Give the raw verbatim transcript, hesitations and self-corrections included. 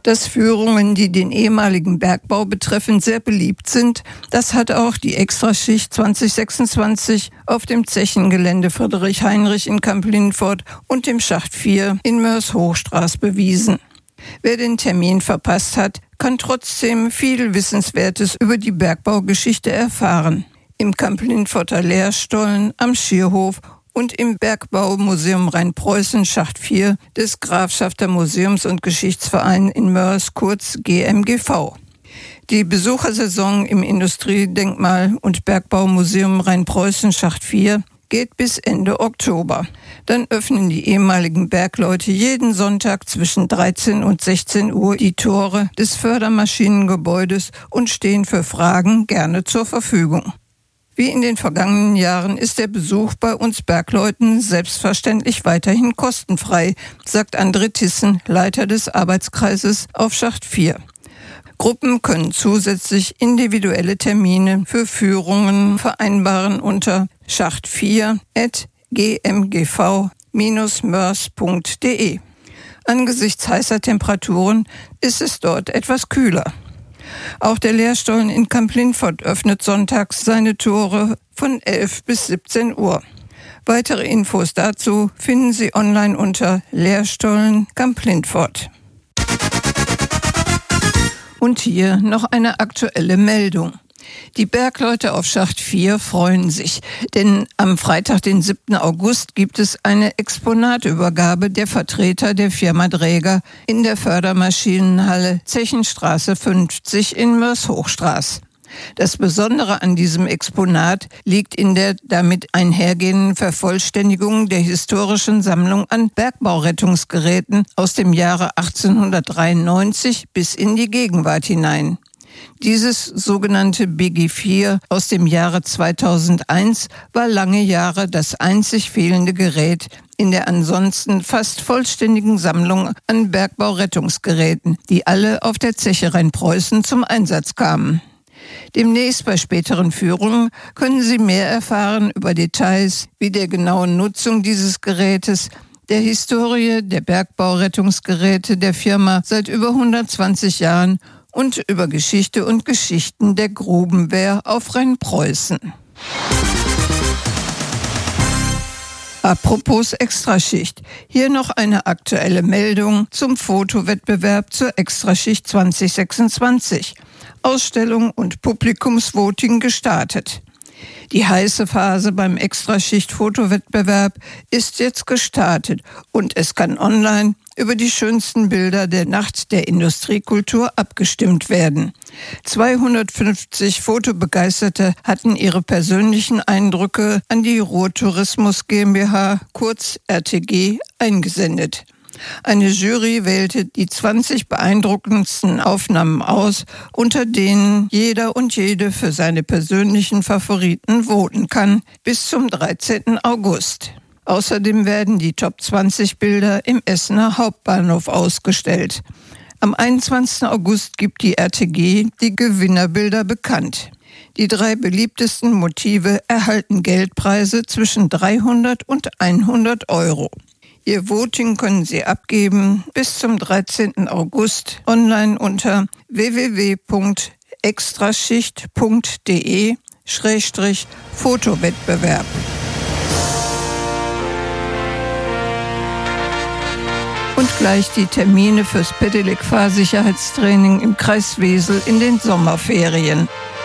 Dass Führungen, die den ehemaligen Bergbau betreffen, sehr beliebt sind, das hat auch die Extraschicht zwanzig sechsundzwanzig auf dem Zechengelände Friedrich Heinrich in Kamp-Lintfort und dem Schacht vier in Moers-Hochstraße bewiesen. Wer den Termin verpasst hat, kann trotzdem viel Wissenswertes über die Bergbaugeschichte erfahren. Im Kamp-Lintforter Lehrstollen, am Schierhof und im Bergbaumuseum Rheinpreußen Schacht vier des Grafschafter Museums- und Geschichtsverein in Moers, kurz G M G V. Die Besuchersaison im Industriedenkmal- und Bergbaumuseum Rheinpreußen Schacht vier geht bis Ende Oktober. Dann öffnen die ehemaligen Bergleute jeden Sonntag zwischen dreizehn und sechzehn Uhr die Tore des Fördermaschinengebäudes und stehen für Fragen gerne zur Verfügung. Wie in den vergangenen Jahren ist der Besuch bei uns Bergleuten selbstverständlich weiterhin kostenfrei, sagt André Thyssen, Leiter des Arbeitskreises auf Schacht vier. Gruppen können zusätzlich individuelle Termine für Führungen vereinbaren unter schacht vier at g m g v dash moers punkt d e. Angesichts heißer Temperaturen ist es dort etwas kühler. Auch der Lehrstollen in Kamp-Lintfort öffnet sonntags seine Tore von elf bis siebzehn Uhr. Weitere Infos dazu finden Sie online unter Lehrstollen Kamp-Lintfort. Und hier noch eine aktuelle Meldung. Die Bergleute auf Schacht vier freuen sich, denn am Freitag, den siebten August, gibt es eine Exponatübergabe der Vertreter der Firma Dräger in der Fördermaschinenhalle Zechenstraße fünfzig in Moers-Hochstraße. Das Besondere an diesem Exponat liegt in der damit einhergehenden Vervollständigung der historischen Sammlung an Bergbaurettungsgeräten aus dem Jahre achtzehnhundertdreiundneunzig bis in die Gegenwart hinein. Dieses sogenannte B G vier aus dem Jahre zweitausendeins war lange Jahre das einzig fehlende Gerät in der ansonsten fast vollständigen Sammlung an Bergbaurettungsgeräten, die alle auf der Zeche Rheinpreußen zum Einsatz kamen. Demnächst bei späteren Führungen können Sie mehr erfahren über Details wie der genauen Nutzung dieses Gerätes, der Historie der Bergbaurettungsgeräte der Firma seit über hundertzwanzig Jahren und über Geschichte und Geschichten der Grubenwehr auf Rheinpreußen. Apropos Extraschicht, hier noch eine aktuelle Meldung zum Fotowettbewerb zur Extraschicht zwanzig sechsundzwanzig. Ausstellung und Publikumsvoting gestartet. Die heiße Phase beim Extraschicht-Fotowettbewerb ist jetzt gestartet und es kann online über die schönsten Bilder der Nacht der Industriekultur abgestimmt werden. zweihundertfünfzig Fotobegeisterte hatten ihre persönlichen Eindrücke an die Ruhrtourismus GmbH, kurz R T G, eingesendet. Eine Jury wählte die zwanzig beeindruckendsten Aufnahmen aus, unter denen jeder und jede für seine persönlichen Favoriten voten kann, bis zum dreizehnten August. Außerdem werden die Top zwanzig Bilder im Essener Hauptbahnhof ausgestellt. Am einundzwanzigsten August gibt die R T G die Gewinnerbilder bekannt. Die drei beliebtesten Motive erhalten Geldpreise zwischen dreihundert und hundert Euro. Ihr Voting können Sie abgeben bis zum dreizehnten August online unter w w w punkt extraschicht punkt d e schrägstrich Fotowettbewerb. Und gleich die Termine fürs Pedelec-Fahrsicherheitstraining im Kreis Wesel in den Sommerferien.